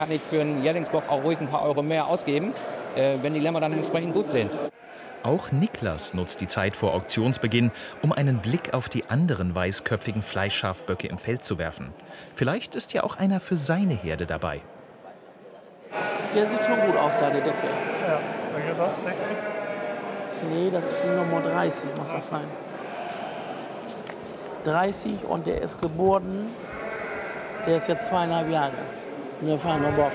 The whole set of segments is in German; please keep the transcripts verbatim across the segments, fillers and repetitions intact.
Kann ich für einen Jährlingsbock auch ruhig ein paar Euro mehr ausgeben, äh, wenn die Lämmer dann entsprechend gut sind. Auch Niklas nutzt die Zeit vor Auktionsbeginn, um einen Blick auf die anderen weißköpfigen Fleischschafböcke im Feld zu werfen. Vielleicht ist ja auch einer für seine Herde dabei. Der sieht schon gut aus, seine Decke. Ja, welcher das? sechzig? Nee, das ist die Nummer dreißig, muss das sein. dreißig und der ist geboren, der ist jetzt zweieinhalb Jahre. Ein erfahrener Bock.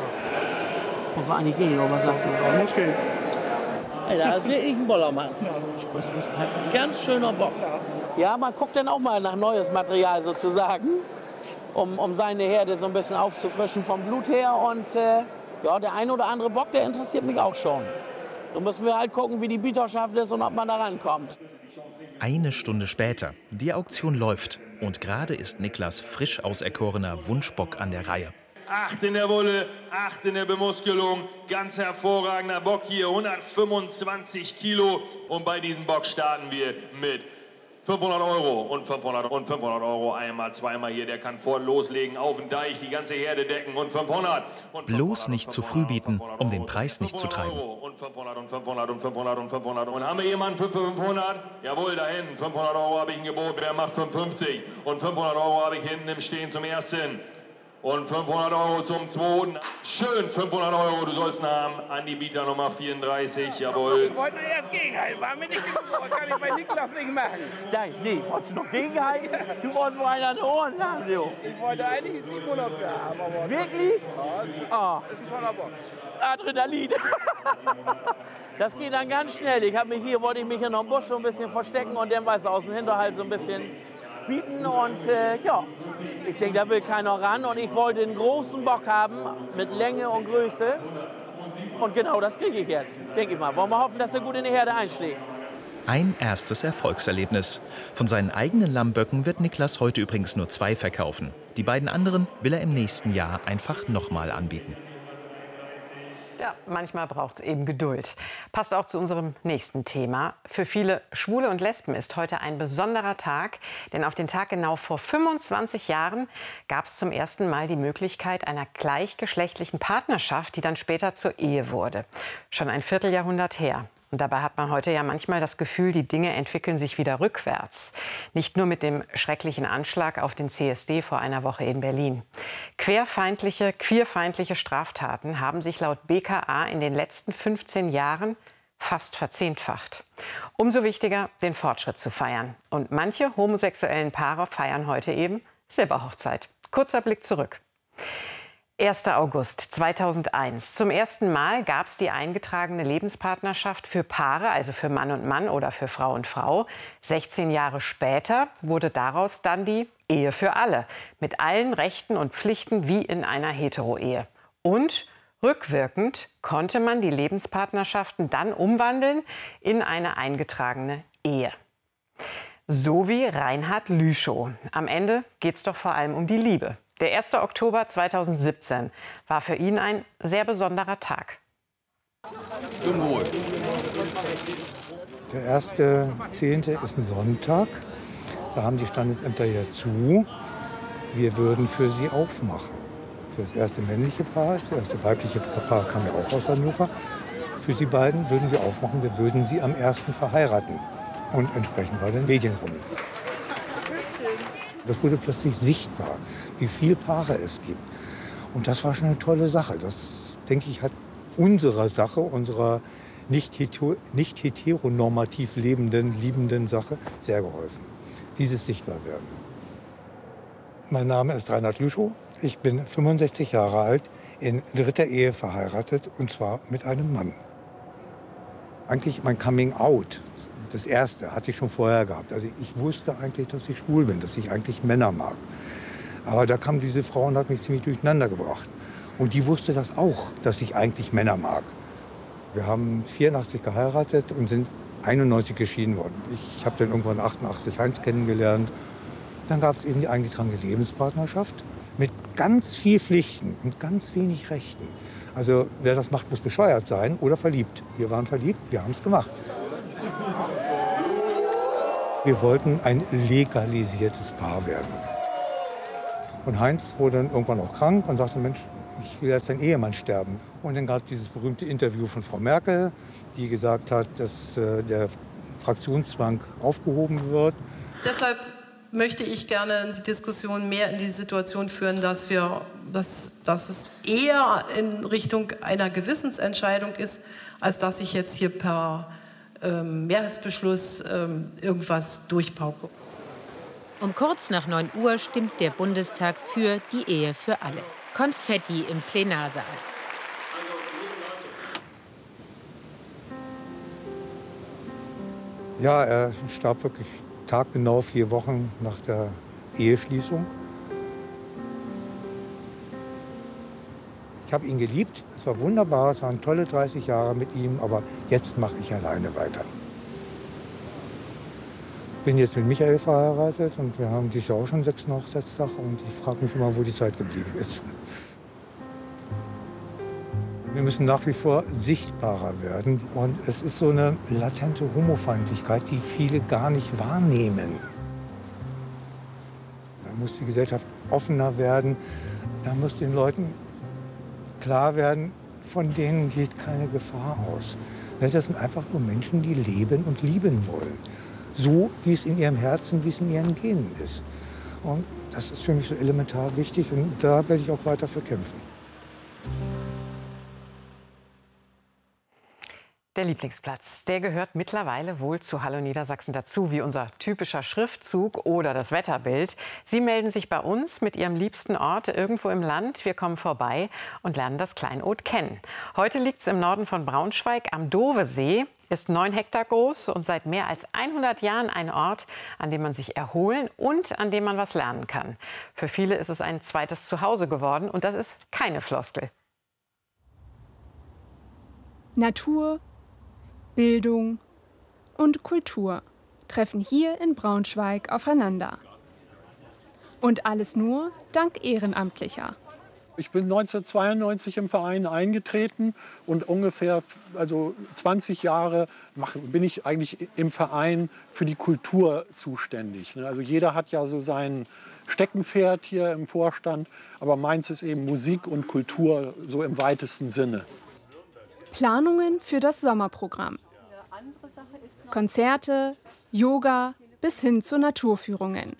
Muss er eigentlich gehen, oder was sagst du? Ja, muss gehen. Ey, da ist wirklich ein Bollermann. Das ist ein ganz schöner Bock. Ja, man guckt dann auch mal nach neues Material sozusagen, um, um seine Herde so ein bisschen aufzufrischen vom Blut her. Und äh, ja, der eine oder andere Bock, der interessiert mich auch schon. Nun müssen wir halt gucken, wie die Bieterschaft ist und ob man da rankommt. Eine Stunde später. Die Auktion läuft. Und gerade ist Niklas frisch auserkorener Wunschbock an der Reihe. Acht in der Wolle, acht in der Bemuskelung. Ganz hervorragender Bock hier, hundertfünfundzwanzig Kilo. Und bei diesem Bock starten wir mit fünfhundert Euro und fünfhundert und fünfhundert Euro einmal, zweimal hier. Der kann voll loslegen, auf den Deich, die ganze Herde decken und fünfhundert. Und Bloß nicht zu früh bieten, um den Preis nicht zu treiben. Und fünfhundert und fünfhundert und fünfhundert und fünfhundert. Und haben wir jemanden für fünfhundert? Jawohl, da hinten. fünfhundert Euro habe ich ein Gebot. Wer macht fünfundfünfzig? Und fünfhundert Euro habe ich hinten im Stehen zum ersten. Und fünfhundert Euro zum zweiten. Schön, fünfhundert Euro, du sollst haben. An die Bieter Nummer vierunddreißig, jawohl. Ich wollte erst gegenhalten, war mir nicht genug, das kann ich bei Niklas nicht machen. Nein, nee, wolltest du noch gegenhalten? Du wolltest wohl einen an den Ohren haben, du. Ich wollte eigentlich siebenhundert für haben, aber... Wirklich? Ja, das ist ein toller Bock. Adrenalin. Das geht dann ganz schnell. Ich habe mich hier, wollte ich mich in einem Busch so ein bisschen verstecken und dann weiß aus dem Hinterhalt so ein bisschen bieten und äh, ja, ich denke, da will keiner ran und ich wollte einen großen Bock haben mit Länge und Größe und genau das kriege ich jetzt, denke ich mal. Wollen wir hoffen, dass er gut in die Herde einschlägt. Ein erstes Erfolgserlebnis. Von seinen eigenen Lammböcken wird Niklas heute übrigens nur zwei verkaufen. Die beiden anderen will er im nächsten Jahr einfach nochmal anbieten. Ja, manchmal braucht es eben Geduld. Passt auch zu unserem nächsten Thema. Für viele Schwule und Lesben ist heute ein besonderer Tag. Denn auf den Tag genau vor fünfundzwanzig Jahren gab es zum ersten Mal die Möglichkeit einer gleichgeschlechtlichen Partnerschaft, die dann später zur Ehe wurde. Schon ein Vierteljahrhundert her. Und dabei hat man heute ja manchmal das Gefühl, die Dinge entwickeln sich wieder rückwärts. Nicht nur mit dem schrecklichen Anschlag auf den C S D vor einer Woche in Berlin. Querfeindliche, queerfeindliche Straftaten haben sich laut B K A in den letzten fünfzehn Jahren fast verzehnfacht. Umso wichtiger, den Fortschritt zu feiern. Und manche homosexuellen Paare feiern heute eben Silberhochzeit. Kurzer Blick zurück. erster August zweitausendeins. Zum ersten Mal gab es die eingetragene Lebenspartnerschaft für Paare, also für Mann und Mann oder für Frau und Frau. sechzehn Jahre später wurde daraus dann die Ehe für alle. Mit allen Rechten und Pflichten wie in einer Hetero-Ehe. Und rückwirkend konnte man die Lebenspartnerschaften dann umwandeln in eine eingetragene Ehe. So wie Reinhard Lüschow. Am Ende geht es doch vor allem um die Liebe. Der erste Oktober zweitausendsiebzehn war für ihn ein sehr besonderer Tag. Zum Wohl. Der erste Zehnte ist ein Sonntag. Da haben die Standesämter ja zu. Wir würden für sie aufmachen. Für das erste männliche Paar, das erste weibliche Paar kam ja auch aus Hannover. Für sie beiden würden wir aufmachen, wir würden sie am ersten verheiraten. Und entsprechend war dann Medienrummel. Das wurde plötzlich sichtbar, wie viele Paare es gibt. Und das war schon eine tolle Sache. Das, denke ich, hat unserer Sache, unserer nicht, hetero, nicht heteronormativ lebenden, liebenden Sache sehr geholfen. Dieses Sichtbarwerden. Mein Name ist Reinhard Lüschow. Ich bin fünfundsechzig Jahre alt, in dritter Ehe verheiratet, und zwar mit einem Mann. Eigentlich mein Coming Out. Das erste hatte ich schon vorher gehabt. Also ich wusste eigentlich, dass ich schwul bin, dass ich eigentlich Männer mag. Aber da kam diese Frau und hat mich ziemlich durcheinander gebracht. Und die wusste das auch, dass ich eigentlich Männer mag. Wir haben vierundachtzig geheiratet und sind einundneunzig geschieden worden. Ich habe dann irgendwann achtundachtzig Heinz kennengelernt. Dann gab es eben die eingetragene Lebenspartnerschaft mit ganz viel Pflichten und ganz wenig Rechten. Also wer das macht, muss bescheuert sein oder verliebt. Wir waren verliebt, wir haben es gemacht. Wir wollten ein legalisiertes Paar werden. Und Heinz wurde dann irgendwann auch krank und sagte, Mensch, ich will als dein Ehemann sterben. Und dann gab es dieses berühmte Interview von Frau Merkel, die gesagt hat, dass äh, der Fraktionszwang aufgehoben wird. Deshalb möchte ich gerne die Diskussion mehr in die Situation führen, dass, wir, dass, dass es eher in Richtung einer Gewissensentscheidung ist, als dass ich jetzt hier per ähm, Mehrheitsbeschluss ähm, irgendwas durchpauke. Um kurz nach neun Uhr stimmt der Bundestag für die Ehe für alle. Konfetti im Plenarsaal. Ja, er starb wirklich taggenau vier Wochen nach der Eheschließung. Ich habe ihn geliebt, es war wunderbar, es waren tolle dreißig Jahre mit ihm, aber jetzt mache ich alleine weiter. Ich bin jetzt mit Michael verheiratet und wir haben dieses Jahr auch schon den sechsten Hochzeitstag und ich frage mich immer, wo die Zeit geblieben ist. Wir müssen nach wie vor sichtbarer werden und es ist so eine latente Homofeindlichkeit, die viele gar nicht wahrnehmen. Da muss die Gesellschaft offener werden, da muss den Leuten klar werden, von denen geht keine Gefahr aus. Das sind einfach nur Menschen, die leben und lieben wollen. So, wie es in ihrem Herzen, wie es in ihren Genen ist. Und das ist für mich so elementar wichtig und da werde ich auch weiter für kämpfen. Der Lieblingsplatz, der gehört mittlerweile wohl zu Hallo Niedersachsen dazu, wie unser typischer Schriftzug oder das Wetterbild. Sie melden sich bei uns mit Ihrem liebsten Ort irgendwo im Land. Wir kommen vorbei und lernen das Kleinod kennen. Heute liegt es im Norden von Braunschweig am Dovesee, ist neun Hektar groß und seit mehr als hundert Jahren ein Ort, an dem man sich erholen und an dem man was lernen kann. Für viele ist es ein zweites Zuhause geworden und das ist keine Floskel. Natur, Bildung und Kultur treffen hier in Braunschweig aufeinander. Und alles nur dank Ehrenamtlicher. Ich bin neunzehnhundertzweiundneunzig im Verein eingetreten und ungefähr also zwanzig Jahre mach, bin ich eigentlich im Verein für die Kultur zuständig. Also jeder hat ja so sein Steckenpferd hier im Vorstand, aber meins ist eben Musik und Kultur so im weitesten Sinne. Planungen für das Sommerprogramm. Konzerte, Yoga bis hin zu Naturführungen.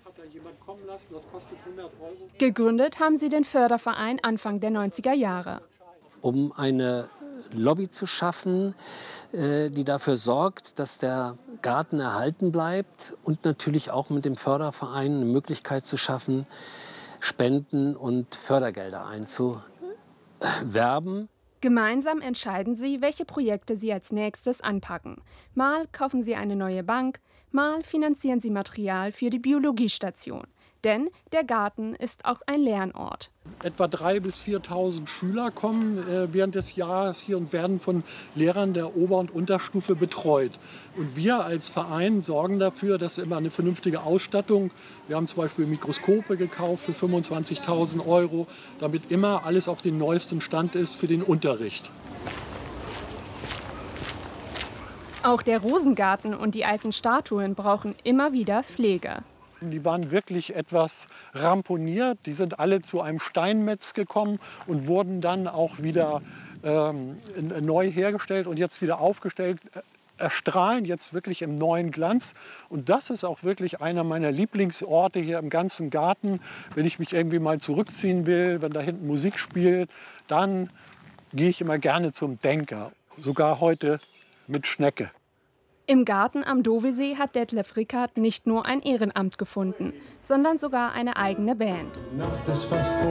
Gegründet haben sie den Förderverein Anfang der neunziger Jahre. Um eine Lobby zu schaffen, die dafür sorgt, dass der Garten erhalten bleibt und natürlich auch mit dem Förderverein eine Möglichkeit zu schaffen, Spenden und Fördergelder einzuwerben. Gemeinsam entscheiden sie, welche Projekte sie als nächstes anpacken. Mal kaufen sie eine neue Bank, mal finanzieren sie Material für die Biologiestation. Denn der Garten ist auch ein Lernort. Etwa dreitausend bis viertausend Schüler kommen äh, während des Jahres hier und werden von Lehrern der Ober- und Unterstufe betreut. Und wir als Verein sorgen dafür, dass immer eine vernünftige Ausstattung, wir haben zum Beispiel Mikroskope gekauft für fünfundzwanzigtausend Euro, damit immer alles auf dem neuesten Stand ist für den Unterricht. Auch der Rosengarten und die alten Statuen brauchen immer wieder Pflege. Die waren wirklich etwas ramponiert. Die sind alle zu einem Steinmetz gekommen und wurden dann auch wieder ähm, neu hergestellt und jetzt wieder aufgestellt. Erstrahlen jetzt wirklich im neuen Glanz. Und das ist auch wirklich einer meiner Lieblingsorte hier im ganzen Garten. Wenn ich mich irgendwie mal zurückziehen will, wenn da hinten Musik spielt, dann gehe ich immer gerne zum Denker. Sogar heute mit Schnecke. Im Garten am Dovesee hat Detlef Rickert nicht nur ein Ehrenamt gefunden, sondern sogar eine eigene Band.